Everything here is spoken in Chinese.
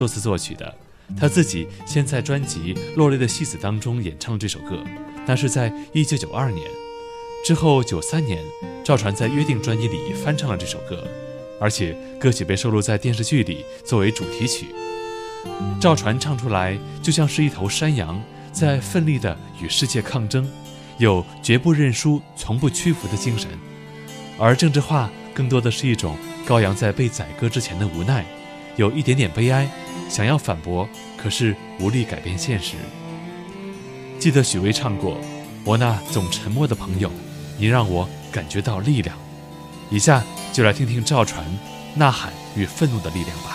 作词作曲的，他自己先在专辑《落泪的戏子》当中演唱了这首歌，那是在1992年。之后93年，赵传在《约定》专辑里翻唱了这首歌，而且歌曲被收录在电视剧里作为主题曲。赵传唱出来就像是一头山羊，在奋力地与世界抗争，有绝不认输、从不屈服的精神。而郑智化更多的是一种羔羊在被宰割之前的无奈，有一点点悲哀，想要反驳，可是无力改变现实。记得许巍唱过：“我那总沉默的朋友，你让我感觉到力量。”以下就来听听赵传呐喊与愤怒的力量吧。